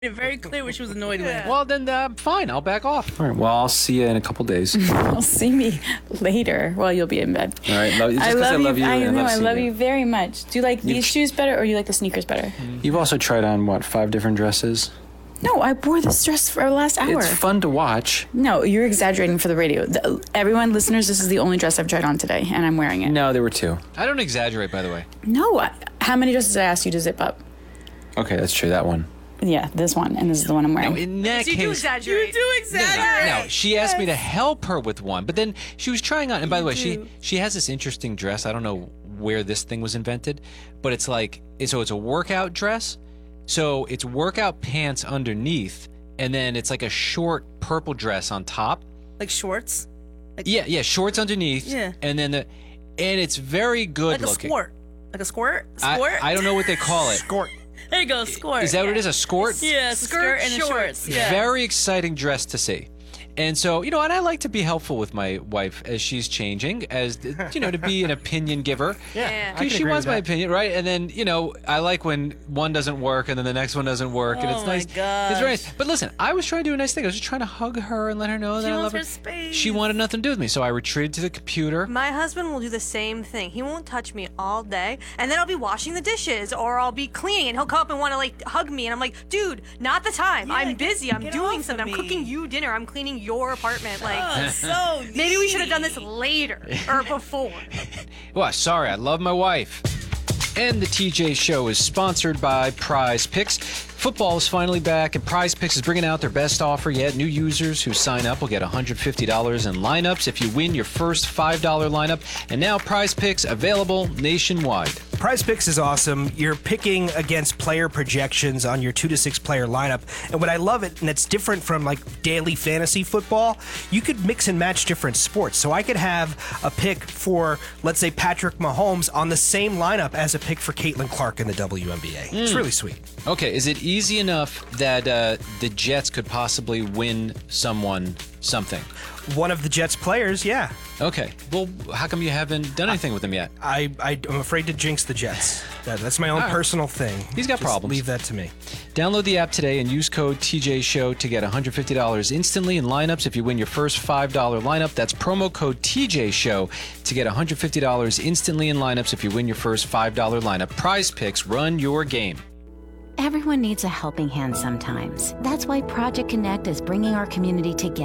it very clear what she was annoyed with. Well, then fine. I'll back off. All right. Well, I'll see you in a couple days. I'll see me later while you'll be in bed. All right. Just 'cause I love you. I know. I seeing love you very much. Do you like these shoes better, or do you like the sneakers better? You've also tried on, what, 5 different dresses? No, I wore this dress for the last hour. It's fun to watch. No, you're exaggerating for the radio. Everyone, listeners, this is the only dress I've tried on today, and I'm wearing it. No, there were 2. I don't exaggerate, by the way. No, how many dresses did I ask you to zip up? Okay, that's true. That one. Yeah, this one, and this is the one I'm wearing. No, in that You do case, exaggerate. You do exaggerate. no, she asked me to help her with one, but then she was trying on. And by the way, she has this interesting dress. I don't know where this thing was invented, but it's like it's a workout dress. So it's workout pants underneath, and then it's like a short purple dress on top. Like shorts? Yeah, shorts underneath. Yeah. And then and it's very good Like a looking. squirt. Like a squirt? Squirt? I don't know what they call it. There you go, squirt. Is that what it is? A squirt? Yeah, it's a skirt and a shorts. Yeah. Very exciting dress to see. And so, and I like to be helpful with my wife as she's changing, as, to be an opinion giver. Yeah. Because she wants my opinion, right? And then, I like when one doesn't work and then the next one doesn't work. And it's Oh, my nice. gosh. It's very nice. But listen, I was trying to do a nice thing. I was just trying to hug her and let her know that I love wants her. her space. She wanted nothing to do with me. So I retreated to the computer. My husband will do the same thing. He won't touch me all day, and then I'll be washing the dishes or I'll be cleaning, and he'll come up and want to hug me, and I'm like, dude, not the time. Yeah, I'm busy. I'm get doing off something. of I'm me. cooking you dinner. I'm cleaning your apartment. Oh, so Maybe we should have done needy. this later or before. Well, sorry, I love my wife. And the TJ Show is sponsored by Prize Picks. Football is finally back, and Prize Picks is bringing out their best offer yet. New users who sign up will get $150 in lineups if you win your first $5 lineup. And now Prize Picks available nationwide. Prize Picks is awesome. You're picking against player projections on your 2 to 6 player lineup. And what I love it, and it's different from daily fantasy football, you could mix and match different sports. So I could have a pick for, let's say, Patrick Mahomes on the same lineup as a pick for Caitlin Clark in the WNBA. It's really sweet. Okay, is it easy enough that the Jets could possibly win someone something? One of the Jets players, yeah. Okay, well, how come you haven't done anything with them yet? I'm afraid to jinx the Jets. That's my own personal thing. He's got Just problems. Leave that to me. Download the app today and use code TJShow to get $150 instantly in lineups if you win your first $5 lineup. That's promo code TJShow to get $150 instantly in lineups if you win your first $5 lineup. Prize Picks, run your game. Everyone needs a helping hand sometimes. That's why Project Connect is bringing our community together